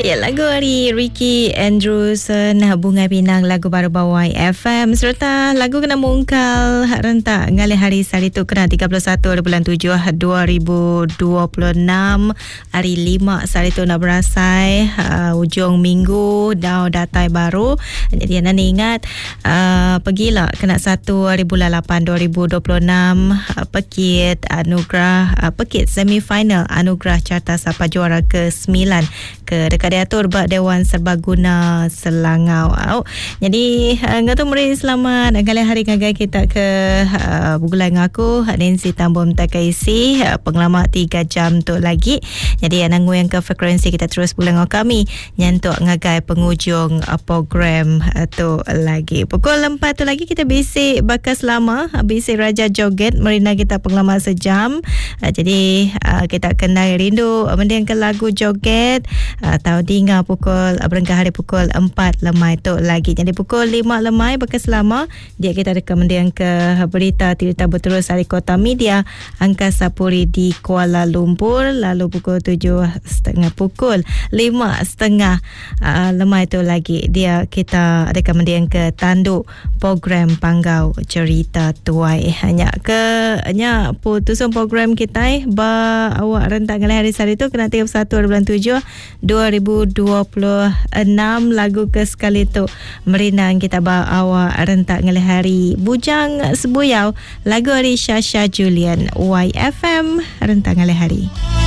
Ya, lagu hari Ricky Andrewson, Bunga Pinang, lagu baru bawah FM, serta lagu kena mungkal rentak ngalih hari salitu kena 31 bulan 7 2026 hari 5 salitu nak berasai ujung minggu dah datai baru. Jadi anda ingat pergilah kena 1 hari bulan 8 2026 Pekit anugerah Pekit semifinal anugerah carta siapa juara ke-9 ke dekat diatur bak Dewan Serbaguna Selangau. Jadi ngatu meri selamat kali hari ngagai kita ke bulan ngaku Nancy Tambom Takaisi pengalaman 3 jam tu lagi. Jadi anang yang ke frekuensi kita terus bulan kami nyantuk ngagai penghujung program tu lagi. Pukul 4 tu lagi kita bisik bakas lama, bisik Raja Joget merina kita pengalaman sejam. Jadi kita kenal rindu mendiang ke lagu joget tahu dengar pukul berengkah hari pukul 4 lemai tu lagi. Jadi pukul 5 lemai bekas lama dia kita ada kemudian ke berita cerita berterus dari Kota Media Angkasa Puri di Kuala Lumpur, lalu pukul 7.30 pukul 5.30 lemai tu lagi dia kita ada kemudian ke tanduk program Panggau Cerita Tuai hanya putusan program kita awak rentak hari tu kena 31 bulan 7 2026 lagu ke sekali tu merinang kita bawa rentak ngalih hari bujang sebuyau lagu hari Syasha Julian YFM rentak ngalih hari.